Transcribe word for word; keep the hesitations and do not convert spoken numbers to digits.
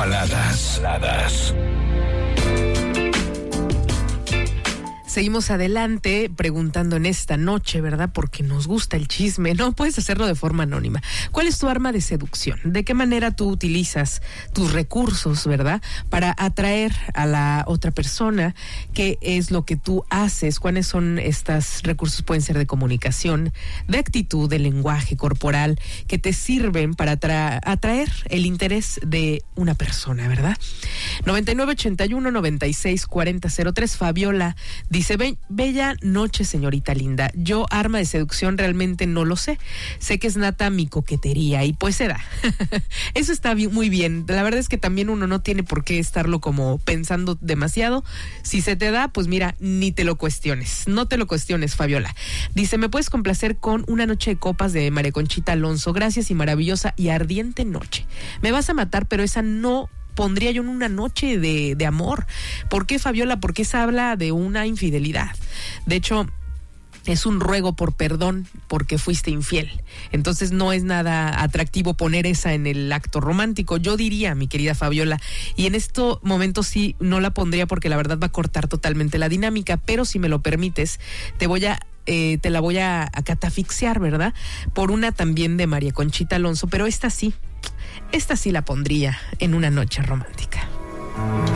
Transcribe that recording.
Baladas. Baladas. Seguimos adelante preguntando en esta noche, ¿verdad? Porque nos gusta el chisme, ¿no? Puedes hacerlo de forma anónima. ¿Cuál es tu arma de seducción? ¿De qué manera tú utilizas tus recursos, ¿verdad? Para atraer a la otra persona. ¿Qué es lo que tú haces? ¿Cuáles son estos recursos? Pueden ser de comunicación, de actitud, de lenguaje corporal, que te sirven para atra- atraer el interés de una persona, ¿verdad? noventa y nueve ochenta y uno noventa y seis cuarenta cero tres. Fabiola dice: Be- bella noche, señorita linda. Yo arma de seducción realmente no lo sé. Sé que es nata mi coquetería y pues se da. Eso está bien, muy bien. La verdad es que también uno no tiene por qué estarlo como pensando demasiado. Si se te da, pues mira, ni te lo cuestiones. No te lo cuestiones, Fabiola. Dice: ¿me puedes complacer con Una noche de copas de María Conchita Alonso? Gracias y maravillosa y ardiente noche. Me vas a matar, pero esa no pondría yo en una noche de, de amor. ¿Por qué, Fabiola? Porque esa habla de una infidelidad. De hecho, es un ruego por perdón porque fuiste infiel. Entonces no es nada atractivo poner esa en el acto romántico. Yo diría, mi querida Fabiola, y en este momento sí no la pondría porque la verdad va a cortar totalmente la dinámica, pero si me lo permites, te voy a Eh, te la voy a, a catafixiar, ¿verdad? Por una también de María Conchita Alonso, pero esta sí, esta sí la pondría en una noche romántica.